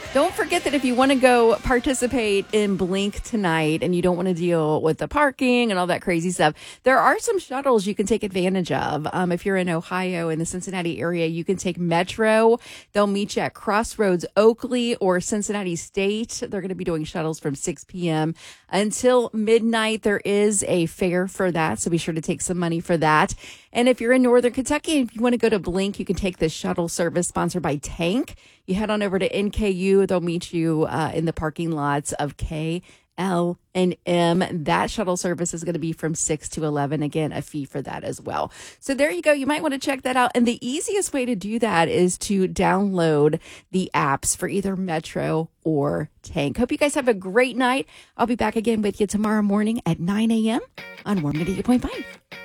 Don't forget that if you want to go participate in Blink tonight and you don't want to deal with the parking and all that crazy stuff, there are some shuttles you can take advantage of. If you're in Ohio, in the Cincinnati area, you can take Metro. They'll meet you at Crossroads, Oakley, or Cincinnati State. They're going to be doing shuttles from 6 p.m. until midnight. There is a fare for that, so be sure to take some money for that. And if you're in Northern Kentucky, if you want to go to Blink, you can take the shuttle service sponsored by Tank. You head on over to NKU. They'll meet you in the parking lots of K, L, and M. That shuttle service is going to be from 6 to 11. Again, a fee for that as well. So there you go. You might want to check that out. And the easiest way to do that is to download the apps for either Metro or Tank. Hope you guys have a great night. I'll be back again with you tomorrow morning at 9 a.m. on Warm 88.5.